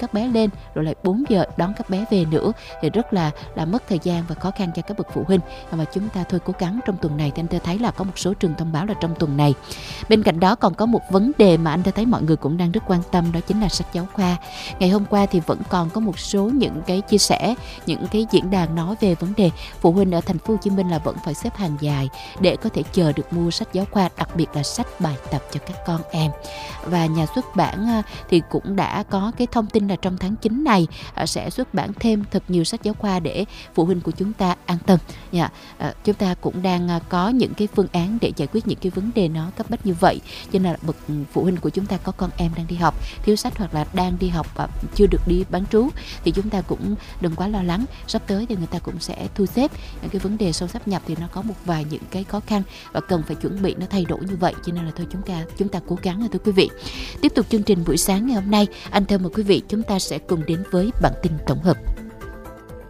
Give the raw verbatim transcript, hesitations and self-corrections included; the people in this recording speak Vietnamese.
các bé lên rồi lại bốn giờ đón các bé về nữa, thì rất là là mất thời gian và khó khăn cho các bậc phụ huynh. Mà chúng ta thôi cố gắng trong tuần này, thì anh Thơ thấy là có một số trường thông báo là trong tuần này. Bên cạnh đó còn có một vấn đề mà anh Thơ thấy mọi người cũng đang rất quan tâm, đó chính là sách giáo khoa. Ngày hôm qua thì vẫn còn có một số những cái chia sẻ, những cái diễn đàn nói về vấn đề phụ huynh ở thành phố Hồ Chí Minh là vẫn phải xếp hàng dài để có thể chờ được mua sách giáo khoa, đặc biệt là sách bài tập cho các con em. Và nhà xuất bản thì cũng đã có cái thông tin là trong tháng chín này sẽ xuất bản thêm thật nhiều sách giáo khoa để phụ huynh của chúng ta an tâm. Dạ, chúng ta cũng đang có những cái phương án để giải quyết những cái vấn đề nó cấp bách như vậy. Cho nên là bậc phụ huynh của chúng ta có con em đang đi học thiếu sách hoặc là đang đi học và chưa được đi bán trú thì chúng ta cũng đừng quá lo lắng. Sắp tới thì người ta cũng sẽ thu xếp những cái vấn đề sau sáp nhập, thì nó có một vài những cái khó khăn và cần phải chuẩn bị nó thay đổi như vậy. Cho nên là thôi chúng ta chúng ta cố gắng rồi thưa quý vị. Tiếp tục chương trình buổi sáng ngày hôm nay, anh Thơ mời quý vị chúng ta sẽ cùng đến với bản tin tổng hợp.